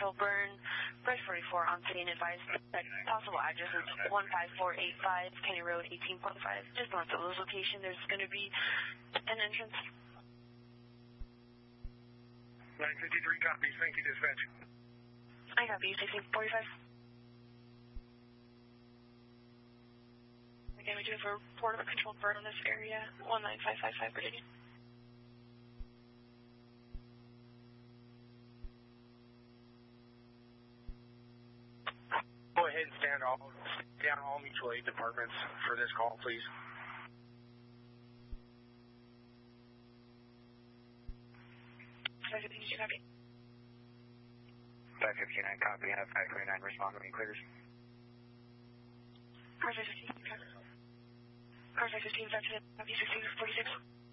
control burn, Bridge 44 on scene advised that possible address is 15485 Kenny Road 18.5. Just north of this location, there's going to be an entrance. 953 copies. Thank you, dispatch. I copy you, 1645. Again, we do have a report of a controlled burn in this area, 19555 Virginia. Go ahead and stand down all mutual aid departments for this call, please. Copy. 559 copy. I have 529 respond when he clears. Car 515, copy. Car 515, copy 1646.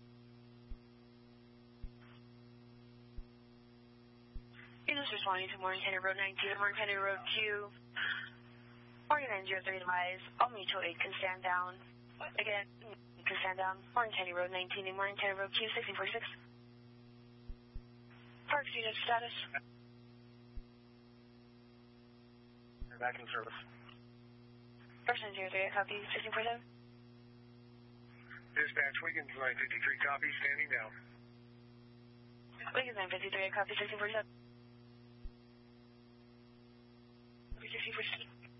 Units responding to Morgan County Road 19 and Morgan County Road Q. Morgan 903 advise, all mutual aid can stand down. Again, can stand down. Morgan County Road 19 and Morgan County Road Q 1646. Park unit status. You're back in service. Person 03, copy 1647. Dispatch, Wiggins 953 copy, standing down. Wiggins 953, copy 1647. 1647.